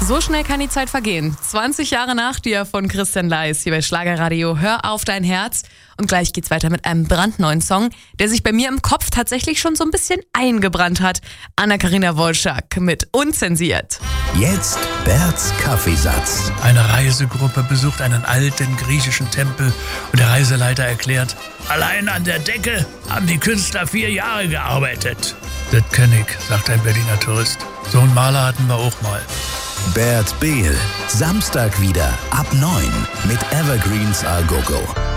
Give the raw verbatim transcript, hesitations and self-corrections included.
So schnell kann die Zeit vergehen. zwanzig Jahre nach dir von Christian Leis hier bei Schlagerradio. Hör auf dein Herz. Und gleich geht's weiter mit einem brandneuen Song, der sich bei mir im Kopf tatsächlich schon so ein bisschen eingebrannt hat. Anna-Karina Wolschak mit Unzensiert. Jetzt Berts Kaffeesatz. Eine Reisegruppe besucht einen alten griechischen Tempel und der Reiseleiter erklärt: Allein an der Decke haben die Künstler vier Jahre gearbeitet. Das kenn ich, sagt ein Berliner Tourist. So einen Maler hatten wir auch mal. Bert Behl, Samstag wieder ab neun mit Evergreens A Go Go.